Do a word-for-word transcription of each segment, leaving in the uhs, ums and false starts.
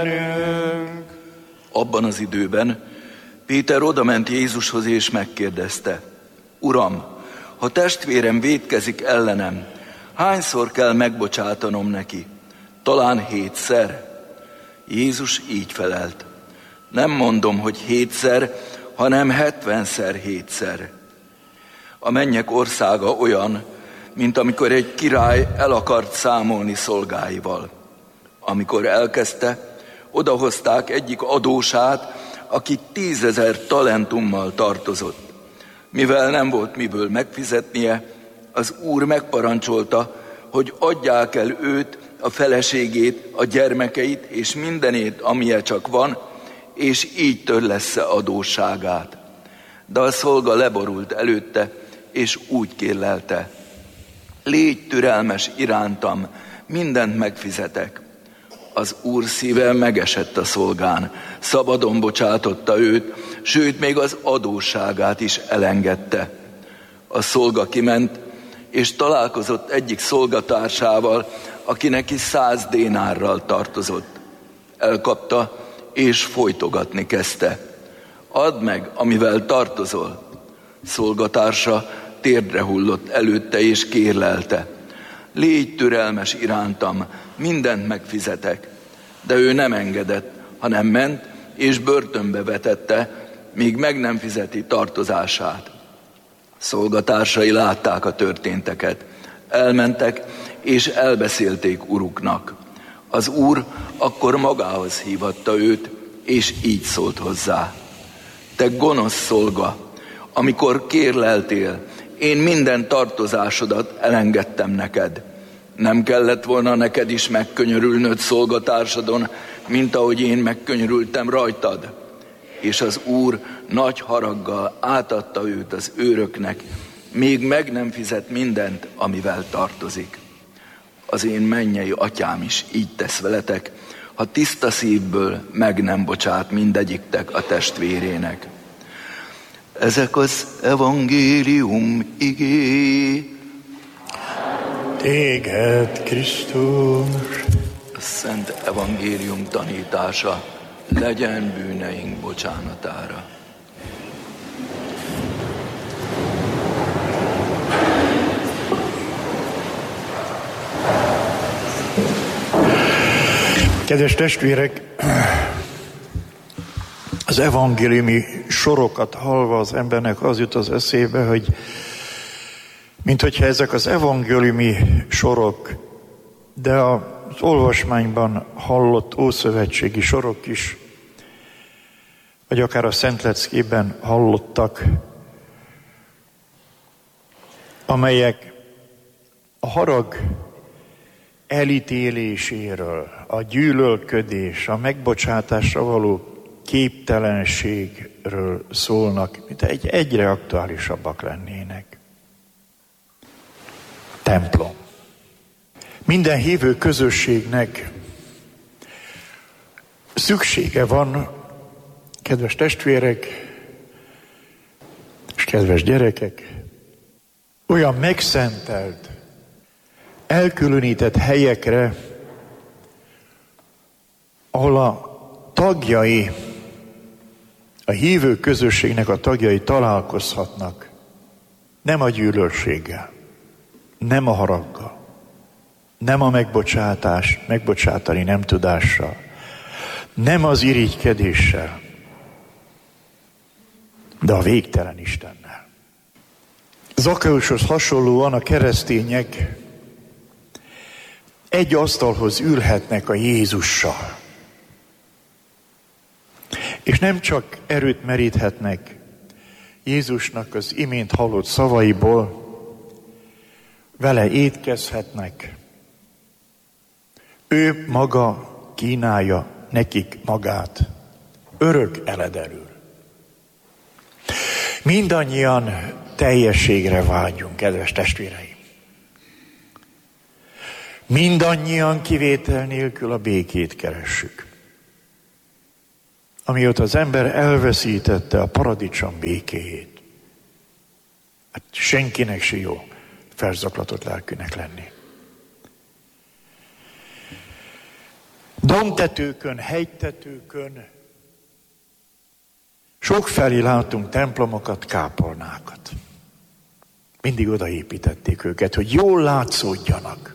Abban az időben Péter odament Jézushoz és megkérdezte: Uram, ha testvérem vétkezik ellenem, hányszor kell megbocsátanom neki? Talán hétszer? Jézus így felelt: nem mondom, hogy hétszer, hanem hetvenszer hétszer. A mennyek országa olyan, mint amikor egy király el akart számolni szolgáival. Amikor elkezdte, odahozták egyik adósát, aki tízezer talentummal tartozott. Mivel nem volt miből megfizetnie, az úr megparancsolta, hogy adják el őt, a feleségét, a gyermekeit és mindenét, amilyen csak van, és így törlessze adósságát. De a szolga leborult előtte, és úgy kérlelte: légy türelmes irántam, mindent megfizetek. Az úr szíve megesett a szolgán, szabadon bocsátotta őt, sőt még az adósságát is elengedte. A szolga kiment, és találkozott egyik szolgatársával, aki neki száz dénárral tartozott. Elkapta, és folytogatni kezdte: add meg, amivel tartozol. Szolgatársa térdre hullott előtte, és kérlelte: légy türelmes irántam, mindent megfizetek. De ő nem engedett, hanem ment, és börtönbe vetette, míg meg nem fizeti tartozását. Szolgatársai látták a történteket. Elmentek, és elbeszélték uruknak. Az úr akkor magához hívatta őt, és így szólt hozzá: te gonosz szolga, amikor kérleltél, én minden tartozásodat elengedtem neked. Nem kellett volna neked is megkönyörülnöd szolgatársadon, mint ahogy én megkönyörültem rajtad? És az úr nagy haraggal átadta őt az őröknek, még meg nem fizet mindent, amivel tartozik. Az én mennyei atyám is így tesz veletek, ha tiszta szívből meg nem bocsát mindegyiktek a testvérének. Ezek az evangélium igéi. Téged, Krisztus! A szent evangélium tanítása legyen bűneink bocsánatára. Kedves testvérek, az evangéliumi sorokat hallva az embernek az jut az eszébe, hogy mint hogyha ezek az evangéliumi sorok, de az olvasmányban hallott ószövetségi sorok is, vagy akár a Szentleckében hallottak, amelyek a harag elítéléséről, a gyűlölködés, a megbocsátásra való képtelenségről szólnak, mint egy egyre aktuálisabbak lennének. Templom. Minden hívő közösségnek szüksége van, kedves testvérek és kedves gyerekek, olyan megszentelt, elkülönített helyekre, ahol a tagjai, a hívő közösségnek a tagjai találkozhatnak, nem a gyűlölséggel, nem a haraggal, nem a megbocsátás, megbocsátani nem tudással, nem az irigykedéssel, de a végtelen Istennel. Zakkeushoz hasonlóan a keresztények egy asztalhoz ülhetnek a Jézussal. És nem csak erőt meríthetnek Jézusnak az imént hallott szavaiból, vele étkezhetnek. Ő maga kínálja nekik magát, örök eledelül. Mindannyian teljességre vágyunk, kedves testvéreim. Mindannyian kivétel nélkül a békét keressük. Amióta az ember elveszítette a paradicsom békéjét, hát senkinek se jó felzaklatott lelkűnek lenni. Domtetőkön, hegytetőkön sokfelé látunk templomokat, kápolnákat. Mindig odaépítették őket, hogy jól látszódjanak.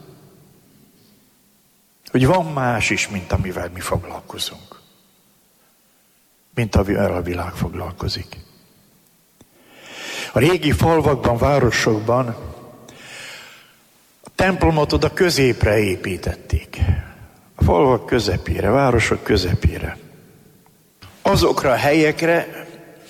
Hogy van más is, mint amivel mi foglalkozunk. Mint amivel a világ foglalkozik. A régi falvakban, városokban a templomot oda középre építették. A falvak közepére, városok közepére. Azokra a helyekre,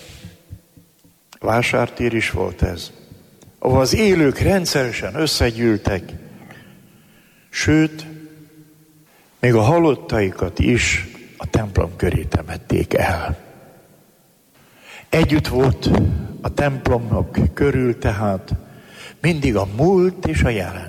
vásártér is volt ez, ahol az élők rendszeresen összegyűltek, sőt, még a halottaikat is a templom köré temették el. Együtt volt a templomok körül tehát mindig a múlt és a jelen.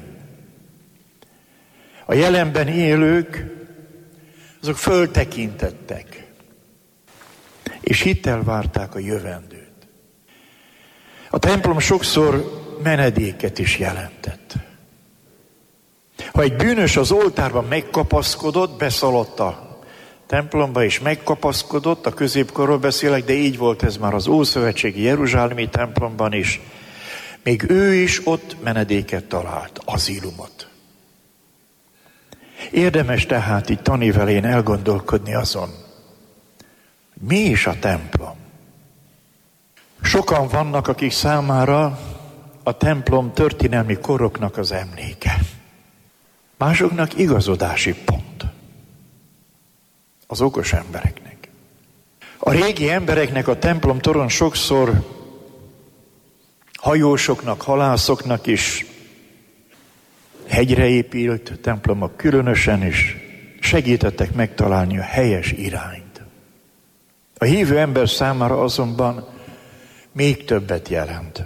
A jelenben élők, azok föltekintettek, és hittel várták a jövendőt. A templom sokszor menedéket is jelentett. Ha egy bűnös az oltárban megkapaszkodott, beszaladt a templomba és megkapaszkodott, a középkorról beszélek, de így volt ez már az ószövetségi jeruzsálemi templomban is, még ő is ott menedéket talált, azilumot. Érdemes tehát így tanévelén elgondolkodni azon, mi is a templom. Sokan vannak, akik számára a templom történelmi koroknak az emléke. Másoknak igazodási pont. Az okos embereknek. A régi embereknek a templom torony sokszor hajósoknak, halászoknak is hegyre épült templomok különösen is segítettek megtalálni a helyes irányt. A hívő ember számára azonban még többet jelent.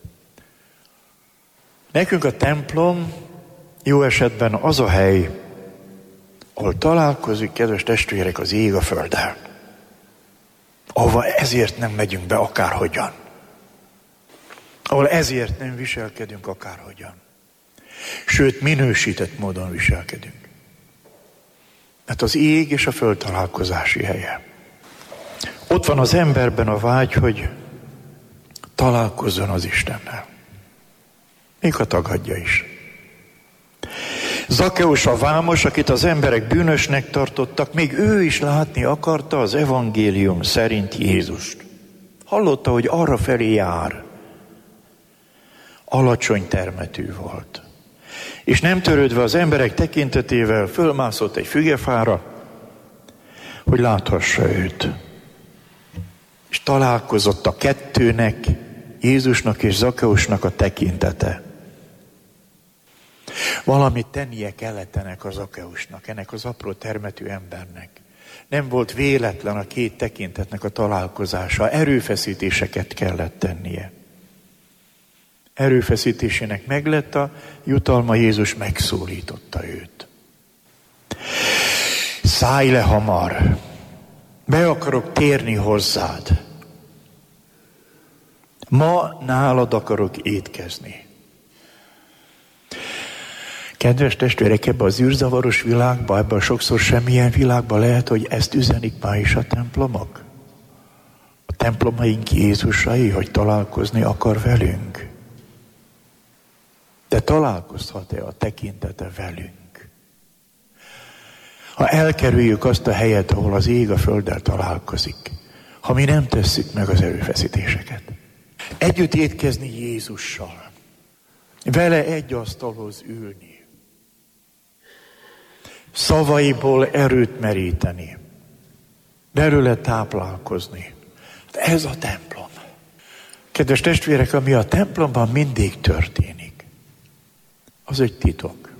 Nekünk a templom jó esetben az a hely, ahol találkozik, kedves testvérek, az ég a földdel. Ahova ezért nem megyünk be akárhogyan. Ahol ezért nem viselkedünk akárhogyan. Sőt, minősített módon viselkedünk. Mert az ég és a föld találkozási helye. Ott van az emberben a vágy, hogy találkozzon az Istennel. Még ha tagadja is. Zakkeus a vámos, akit az emberek bűnösnek tartottak, még ő is látni akarta az evangélium szerint Jézust. Hallotta, hogy arra felé jár. Alacsony termetű volt. És nem törődve az emberek tekintetével fölmászott egy fügefára, hogy láthassa őt. És találkozott a kettőnek, Jézusnak és Zakkeusnak a tekintete. Valamit tennie kellett ennek a Zakkeusnak, ennek az apró termetű embernek. Nem volt véletlen a két tekintetnek a találkozása, erőfeszítéseket kellett tennie. Erőfeszítésének meglett a jutalma, Jézus megszólította őt. Szállj le hamar, be akarok térni hozzád. Ma nálad akarok étkezni. Kedves testvérek, ebben az űrzavaros világban, ebben sokszor semmilyen világban lehet, hogy ezt üzenik ma is a templomok. A templomaink Jézusai, hogy találkozni akar velünk. De találkozhat-e a tekintete velünk? Ha elkerüljük azt a helyet, ahol az ég a földdel találkozik, ha mi nem tesszük meg az erőfeszítéseket. Együtt étkezni Jézussal. Vele egy asztalhoz ülni. Szavaiból erőt meríteni. Belőle táplálkozni. Ez a templom. Kedves testvérek, ami a templomban mindig történik, az egy titok.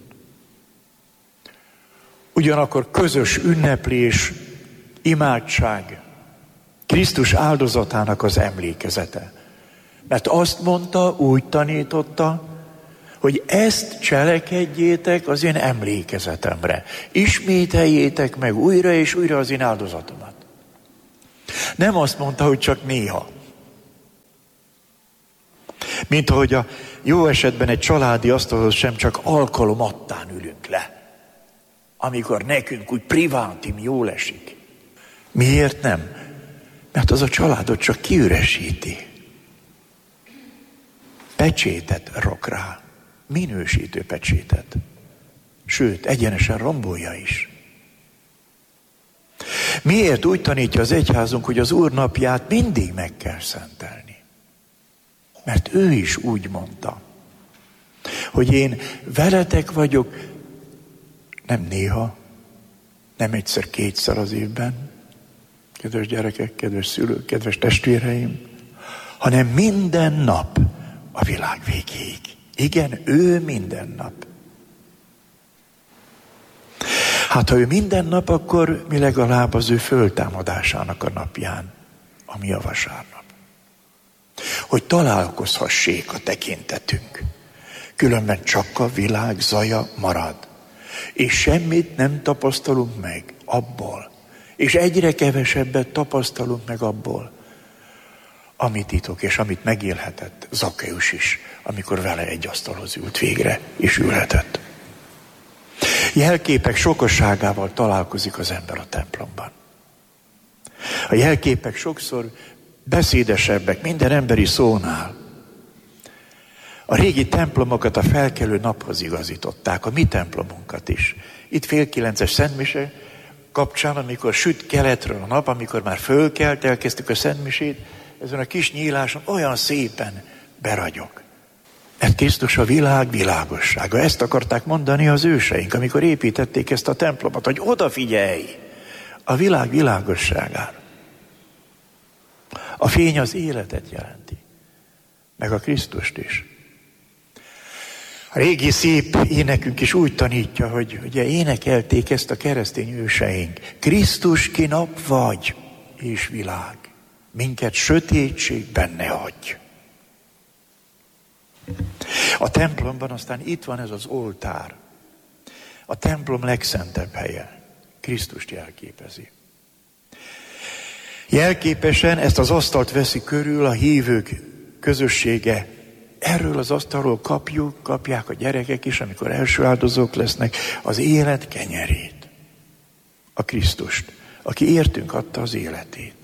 Ugyanakkor közös ünneplés, imádság, Krisztus áldozatának az emlékezete. Mert azt mondta, úgy tanította, hogy ezt cselekedjétek az én emlékezetemre. Ismételjétek meg újra és újra az én áldozatomat. Nem azt mondta, hogy csak néha. Mint ahogy a jó esetben egy családi asztalhoz sem csak alkalomattán ülünk le. amikor nekünk úgy privátim jól esik. Miért nem? Mert az a családot csak kiüresíti. Pecsétet rak rá, minősítő pecsétet. Sőt, egyenesen rombolja is. Miért úgy tanítja az egyházunk, hogy az Úr napját mindig meg kell szentelni? Mert ő is úgy mondta, hogy én veletek vagyok, nem néha, nem egyszer-kétszer az évben, kedves gyerekek, kedves szülők, kedves testvéreim, hanem minden nap a világ végéig. Igen, ő minden nap. Hát ha ő minden nap, akkor mi legalább az ő föltámadásának a napján, ami a vasárnap. Hogy találkozhassék a tekintetünk. Különben csak a világ zaja marad. És semmit nem tapasztalunk meg abból. És egyre kevesebbet tapasztalunk meg abból, amit titok, és amit megélhetett Zakkeus is, amikor vele egy asztalhoz ült végre, és ülhetett. Jelképek sokasságával találkozik az ember a templomban. A jelképek sokszor beszédesebbek minden emberi szónál. A régi templomokat a felkelő naphoz igazították, a mi templomunkat is. Itt fél kilences szentmise kapcsán, amikor süt keletről a nap, amikor már fölkelt, elkezdtük a szentmisét, ezen a kis nyíláson olyan szépen beragyog. Mert Krisztus a világ világossága. Ezt akarták mondani az őseink, amikor építették ezt a templomot, hogy odafigyelj a világ világosságára. A fény az életet jelenti, meg a Krisztust is. A régi szép énekünk is úgy tanítja, hogy ugye énekelték ezt a keresztény őseink. Krisztus ki nap vagy, és világ. Minket sötétségben ne hagyj. A templomban aztán itt van ez az oltár. A templom legszentebb helye. Krisztust jelképezi. Jelképesen ezt az asztalt veszi körül a hívők közössége. Erről az asztalról kapjuk, kapják a gyerekek is, amikor első áldozók lesznek, az élet kenyerét. A Krisztust, aki értünk adta az életét.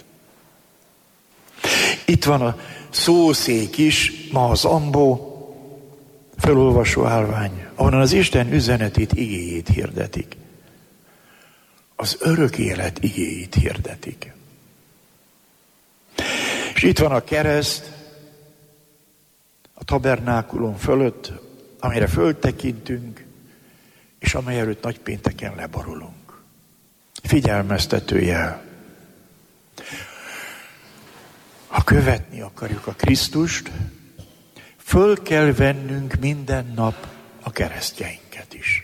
Itt van a szószék is, ma az ambó, felolvasó állvány, ahonnan az Isten üzenetét, igéjét hirdetik. Az örök élet igéjét hirdetik. És itt van a kereszt, a tabernákulum fölött, amire föltekintünk, és amely előtt nagypénteken leborulunk. Figyelmeztető jel. Ha követni akarjuk a Krisztust, föl kell vennünk minden nap a keresztjeinket is.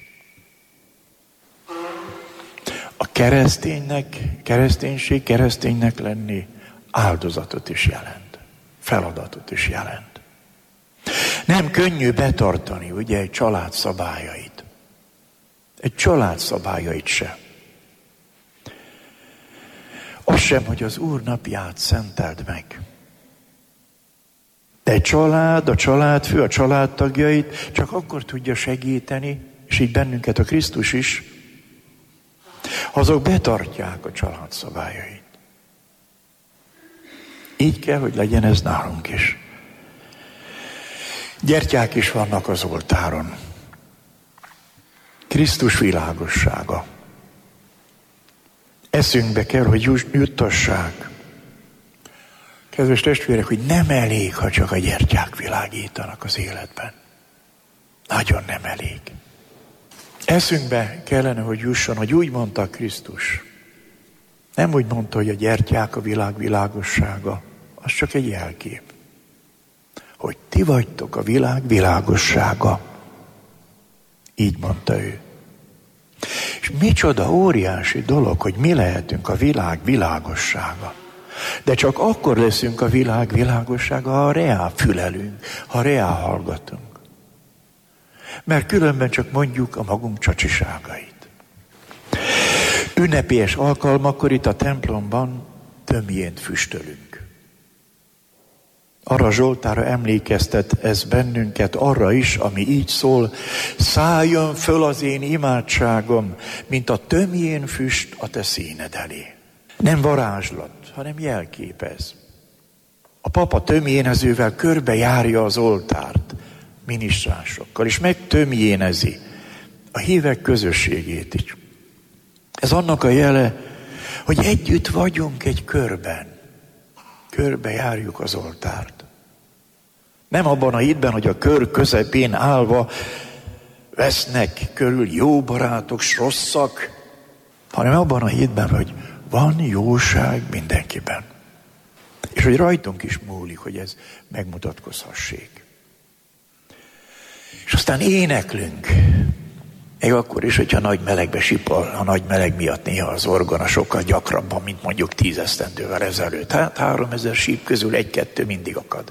A kereszténynek, kereszténység, kereszténynek lenni áldozatot is jelent. Feladatot is jelent. Nem könnyű betartani, ugye, egy család szabályait. Egy család szabályait sem. Az sem, hogy az Úr napját szenteld meg. De egy család, a családfő, a családtagjait csak akkor tudja segíteni, és így bennünket a Krisztus is, azok betartják a család szabályait. Így kell, hogy legyen ez nálunk is. Gyertyák is vannak az oltáron. Krisztus világossága. Eszünkbe kell, hogy juttassák. Kedves testvérek, hogy nem elég, ha csak a gyertyák világítanak az életben. Nagyon nem elég. Eszünkbe kellene, hogy jusson, hogy úgy mondta Krisztus. Nem úgy mondta, hogy a gyertyák a világ világossága. Az csak egy jelkép. Hogy ti vagytok a világ világossága. Így mondta ő. És micsoda óriási dolog, hogy mi lehetünk a világ világossága. De csak akkor leszünk a világ világossága, ha reál fülelünk, ha reál hallgatunk. Mert különben csak mondjuk a magunk csacsiságait. Ünnepélyes alkalmakkor itt a templomban tömjént füstölünk. Arra Zsoltára emlékeztet ez bennünket, arra is, ami így szól: szálljon föl az én imádságom, mint a tömjén füst a te színed elé. Nem varázslat, hanem jelképez. A papa tömjénezővel körbejárja az oltárt minisztránsokkal, és megtömjénezi a hívek közösségét is. Ez annak a jele, hogy együtt vagyunk egy körben. Körbejárjuk az oltárt. Nem abban a hitben, hogy a kör közepén állva vesznek körül jó barátok, s rosszak, hanem abban a hitben, hogy van jóság mindenkiben. És hogy rajtunk is múlik, hogy ez megmutatkozhassék. És aztán éneklünk. Még akkor is, hogyha nagy melegbe sipol, a nagy meleg miatt néha az orgona sokkal gyakrabban, mint mondjuk tíz esztendővel ezelőtt. Hát három ezer síp közül egy-kettő mindig akad.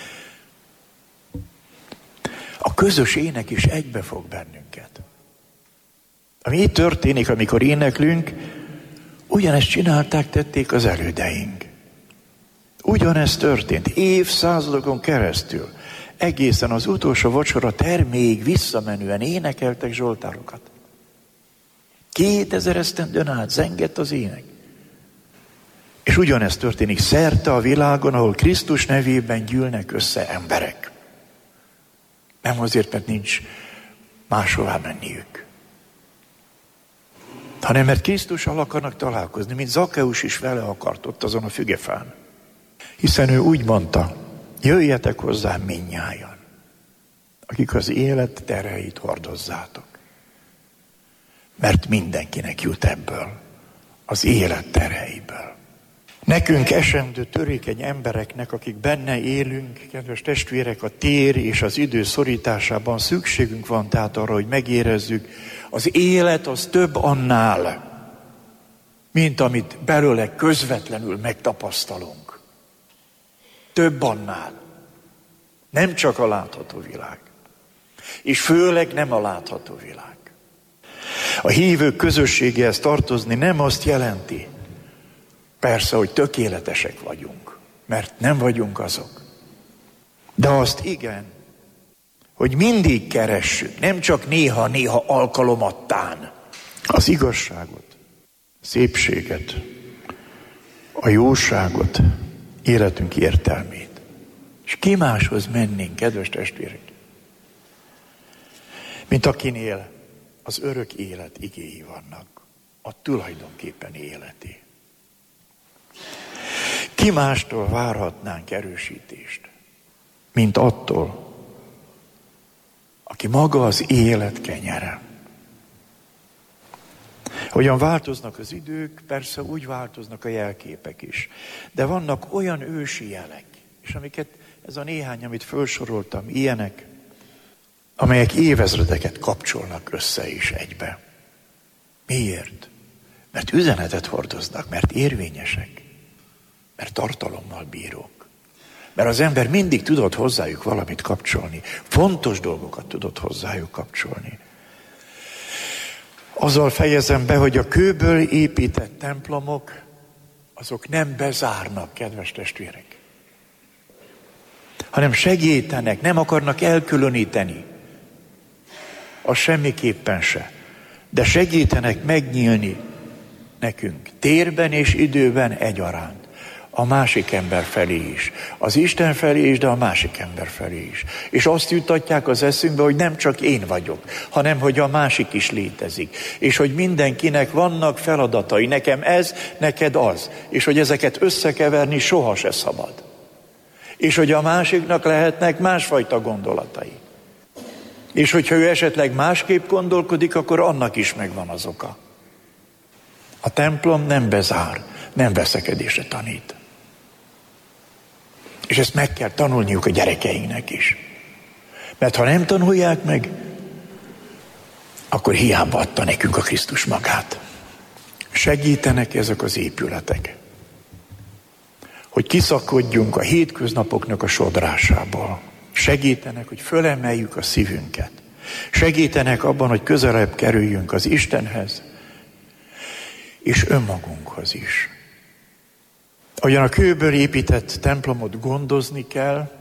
A közös ének is egybefog bennünket. Ami itt történik, amikor éneklünk, ugyanezt csinálták, tették az elődeink. Ugyanezt történt évszázadokon keresztül. Egészen az utolsó vacsora terméig visszamenően énekeltek zsoltárokat. Kétezer esztendőn át zengett az ének. És ugyanezt történik szerte a világon, ahol Krisztus nevében gyűlnek össze emberek. Nem azért, mert nincs máshová menniük, hanem mert Krisztussal akarnak találkozni, mint Zakkeus is vele akart ott azon a fügefán. Hiszen ő úgy mondta: jöjjetek hozzám mindnyájan, akik az élet terheit hordozzátok. Mert mindenkinek jut ebből, az élet terheiből. Nekünk esendő törékeny embereknek, akik benne élünk, kedves testvérek, a tér és az idő szorításában szükségünk van tehát arra, hogy megérezzük, az élet az több annál, mint amit belőle közvetlenül megtapasztalunk. Több annál. Nem csak a látható világ. És főleg nem a látható világ. A hívők közösségéhez tartozni nem azt jelenti, persze, hogy tökéletesek vagyunk, mert nem vagyunk azok. De azt igen, hogy mindig keressük, nem csak néha-néha alkalomattán az igazságot, szépséget, a jóságot, életünk értelmét. És ki máshoz mennénk, kedves testvérek, mint akinél az örök élet igéi vannak, a tulajdonképpen életé. Ki mástól várhatnánk erősítést, mint attól, aki maga az élet kenyere. Hogyan változnak az idők, persze úgy változnak a jelképek is. De vannak olyan ősi jelek, és amiket, ez a néhány, amit felsoroltam, ilyenek, amelyek évezredeket kapcsolnak össze is egybe. Miért? Mert üzenetet hordoznak, mert érvényesek, mert tartalommal bírók. Mert az ember mindig tudott hozzájuk valamit kapcsolni. Fontos dolgokat tudott hozzájuk kapcsolni. Azzal fejezem be, hogy a kőből épített templomok, azok nem bezárnak, kedves testvérek, hanem segítenek, nem akarnak elkülöníteni. Az semmiképpen se. De segítenek megnyílni nekünk térben és időben egyaránt. A másik ember felé is. Az Isten felé is, de a másik ember felé is. És azt jutatják az eszünkbe, hogy nem csak én vagyok, hanem hogy a másik is létezik. És hogy mindenkinek vannak feladatai. Nekem ez, neked az. És hogy ezeket összekeverni soha se szabad. És hogy a másiknak lehetnek másfajta gondolatai. És hogyha ő esetleg másképp gondolkodik, akkor annak is megvan az oka. A templom nem bezár, nem veszekedésre tanít. És ezt meg kell tanulniuk a gyerekeinknek is. Mert ha nem tanulják meg, akkor hiába adta nekünk a Krisztus magát. Segítenek ezek az épületek, hogy kiszakadjunk a hétköznapoknak a sodrásából. Segítenek, hogy fölemeljük a szívünket. Segítenek abban, hogy közelebb kerüljünk az Istenhez, és önmagunkhoz is. Ahogyan a kőből épített templomot gondozni kell,